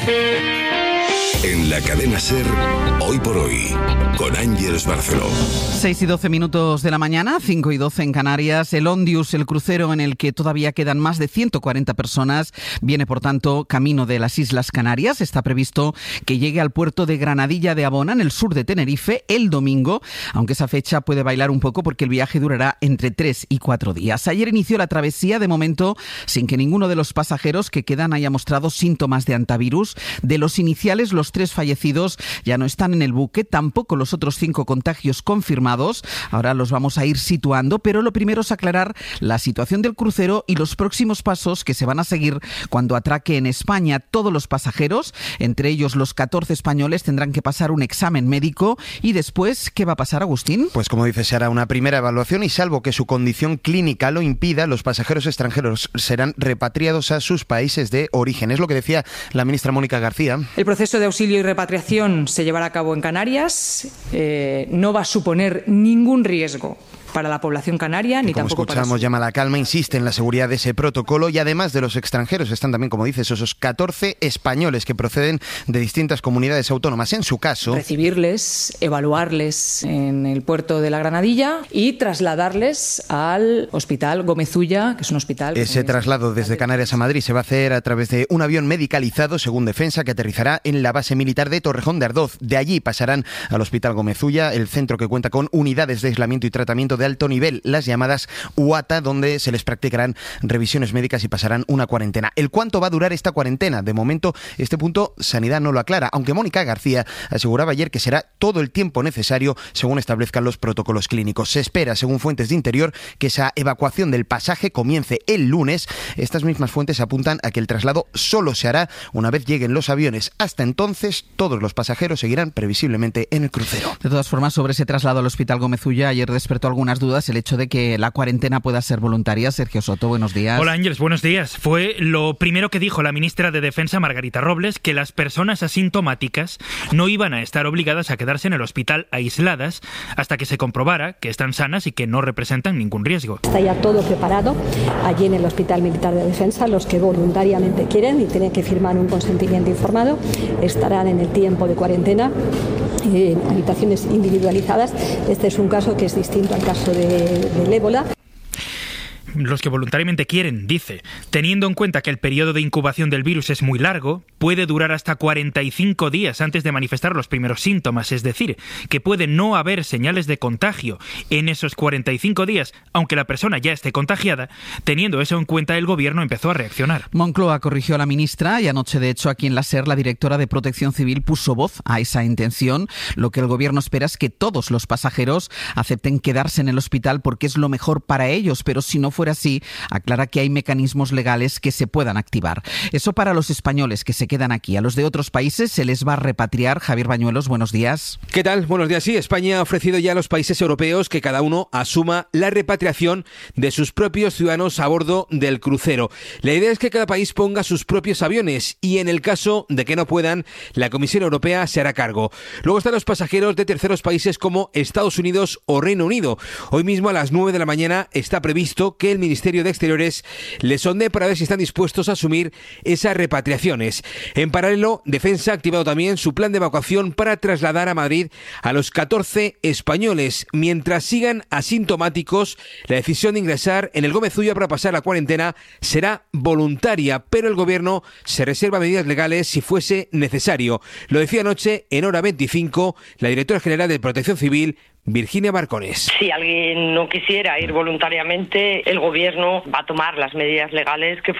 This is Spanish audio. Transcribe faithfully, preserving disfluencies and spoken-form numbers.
En la cadena SER, Hoy por Hoy, con Ángeles Barceló. seis y doce minutos de la mañana, cinco y doce en Canarias. El Ondius, el crucero en el que todavía quedan más de ciento cuarenta personas, viene por tanto camino de las Islas Canarias. Está previsto que llegue al puerto de Granadilla de Abona, en el sur de Tenerife, el domingo, aunque esa fecha puede bailar un poco porque el viaje durará entre tres y cuatro días. Ayer inició la travesía, de momento, sin que ninguno de los pasajeros que quedan haya mostrado síntomas de antivirus. De los iniciales, los tres fallecidos ya no están en el buque, tampoco los otros cinco contagios confirmados. Ahora los vamos a ir situando, pero lo primero es aclarar la situación del crucero y los próximos pasos que se van a seguir cuando atraque en España. Todos los pasajeros, entre ellos los catorce españoles, tendrán que pasar un examen médico. Y después, ¿qué va a pasar, Agustín? Pues como dice, se hará una primera evaluación y, salvo que su condición clínica lo impida, los pasajeros extranjeros serán repatriados a sus países de origen. Es lo que decía la ministra Mónica García. El proceso de auxilio y repatriación se llevará a cabo en Canarias. Eh, no va a suponer ningún riesgo para la población canaria, ni como tampoco escuchamos, para su... llama a la calma, insiste en la seguridad de ese protocolo, y además de los extranjeros están también, como dices, esos catorce españoles que proceden de distintas comunidades autónomas. En su caso, recibirles, evaluarles en el puerto de la Granadilla y trasladarles al Hospital Gómez Ulla, que es un hospital... Ese traslado desde Canarias a Madrid se va a hacer a través de un avión medicalizado, según Defensa, que aterrizará en la base militar de Torrejón de Ardoz. De allí pasarán al Hospital Gómez Ulla, el centro que cuenta con unidades de aislamiento y tratamiento de alto nivel, las llamadas U A T A, donde se les practicarán revisiones médicas y pasarán una cuarentena. ¿El cuánto va a durar esta cuarentena? De momento, este punto Sanidad no lo aclara, aunque Mónica García aseguraba ayer que será todo el tiempo necesario según establezcan los protocolos clínicos. Se espera, según fuentes de Interior, que esa evacuación del pasaje comience el lunes. Estas mismas fuentes apuntan a que el traslado solo se hará una vez lleguen los aviones. Hasta entonces, todos los pasajeros seguirán previsiblemente en el crucero. De todas formas, sobre ese traslado al Hospital Gómez Ulla, ayer despertó algunas dudas el hecho de que la cuarentena pueda ser voluntaria. Sergio Soto, buenos días. Hola Ángeles, buenos días. Fue lo primero que dijo la ministra de Defensa, Margarita Robles, que las personas asintomáticas no iban a estar obligadas a quedarse en el hospital aisladas hasta que se comprobara que están sanas y que no representan ningún riesgo. Está ya todo preparado allí en el Hospital Militar de Defensa. Los que voluntariamente quieren y tienen que firmar un consentimiento informado estarán en el tiempo de cuarentena en habitaciones individualizadas. Este es un caso que es distinto al caso de, del ébola. Los que voluntariamente quieren, dice, teniendo en cuenta que el periodo de incubación del virus es muy largo, puede durar hasta cuarenta y cinco días antes de manifestar los primeros síntomas, es decir, que puede no haber señales de contagio en esos cuarenta y cinco días, aunque la persona ya esté contagiada. Teniendo eso en cuenta, el gobierno empezó a reaccionar. Moncloa corrigió a la ministra y anoche, de hecho, aquí en la SER, la directora de Protección Civil puso voz a esa intención. Lo que el gobierno espera es que todos los pasajeros acepten quedarse en el hospital porque es lo mejor para ellos, pero si no fuera así, aclara que hay mecanismos legales que se puedan activar. Eso para los españoles que se quedan aquí. A los de otros países se les va a repatriar. Javier Bañuelos, buenos días. ¿Qué tal? Buenos días. Sí, España ha ofrecido ya a los países europeos que cada uno asuma la repatriación de sus propios ciudadanos a bordo del crucero. La idea es que cada país ponga sus propios aviones y, en el caso de que no puedan, la Comisión Europea se hará cargo. Luego están los pasajeros de terceros países como Estados Unidos o Reino Unido. Hoy mismo a las nueve de la mañana está previsto que el Ministerio de Exteriores les sondee para ver si están dispuestos a asumir esas repatriaciones. En paralelo, Defensa ha activado también su plan de evacuación para trasladar a Madrid a los catorce españoles. Mientras sigan asintomáticos, la decisión de ingresar en el Gómez Ulla para pasar la cuarentena será voluntaria, pero el gobierno se reserva medidas legales si fuese necesario. Lo decía anoche en Hora veinticinco la directora general de Protección Civil, Virginia Barcones. Si alguien no quisiera ir voluntariamente, el gobierno va a tomar las medidas legales que